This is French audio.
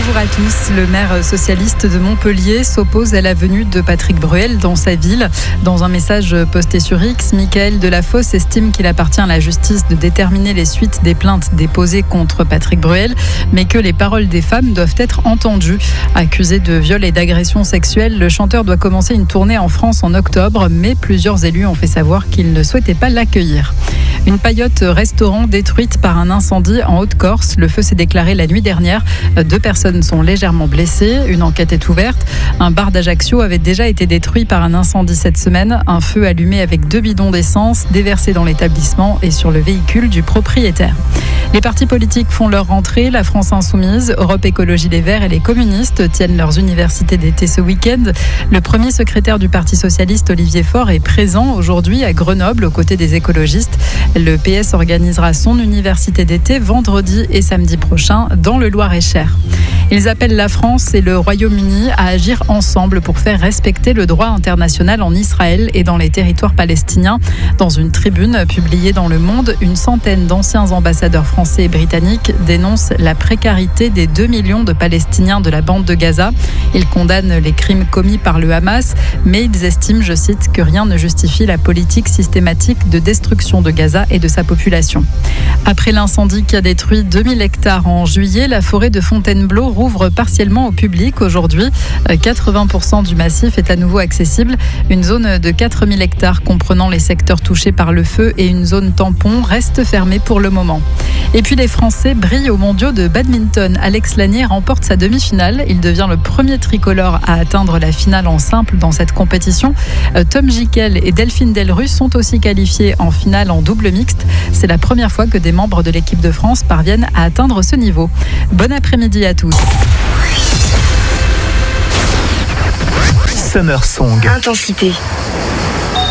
Bonjour à tous. Le maire socialiste de Montpellier s'oppose à la venue de Patrick Bruel dans sa ville. Dans un message posté sur X, Michaël Delafosse estime qu'il appartient à la justice de déterminer les suites des plaintes déposées contre Patrick Bruel, mais que les paroles des femmes doivent être entendues. Accusé de viol et d'agression sexuelle, le chanteur doit commencer une tournée en France en octobre, mais plusieurs élus ont fait savoir qu'ils ne souhaitaient pas l'accueillir. Une paillote restaurant détruite par un incendie en Haute-Corse. Le feu s'est déclaré la nuit dernière. 2 personnes sont légèrement blessées. Une enquête est ouverte. Un bar d'Ajaccio avait déjà été détruit par un incendie cette semaine. Un feu allumé avec 2 bidons d'essence déversés dans l'établissement et sur le véhicule du propriétaire. Les partis politiques font leur rentrée. La France Insoumise, Europe Écologie Les Verts et les communistes tiennent leurs universités d'été ce week-end. Le premier secrétaire du Parti socialiste, Olivier Faure, est présent aujourd'hui à Grenoble aux côtés des écologistes. Le PS organisera son université d'été vendredi et samedi prochain dans le Loir-et-Cher. Ils appellent la France et le Royaume-Uni à agir ensemble pour faire respecter le droit international en Israël et dans les territoires palestiniens. Dans une tribune publiée dans Le Monde, une centaine d'anciens ambassadeurs français et britanniques dénoncent la précarité des 2 millions de Palestiniens de la bande de Gaza. Ils condamnent les crimes commis par le Hamas, mais ils estiment, je cite, que rien ne justifie la politique systématique de destruction de Gaza et de sa population. Après l'incendie qui a détruit 2000 hectares en juillet, la forêt de Fontainebleau rouvre partiellement au public aujourd'hui. 80% du massif est à nouveau accessible. Une zone de 4000 hectares comprenant les secteurs touchés par le feu et une zone tampon reste fermée pour le moment. Et puis les Français brillent aux mondiaux de badminton. Alex Lanier remporte sa demi-finale. Il devient le premier tricolore à atteindre la finale en simple dans cette compétition. Tom Gickel et Delphine Delrusse sont aussi qualifiés en finale en double mixte. C'est la première fois que des membres de l'équipe de France parviennent à atteindre ce niveau. Bon après-midi à tous. Summer Song. Intensité.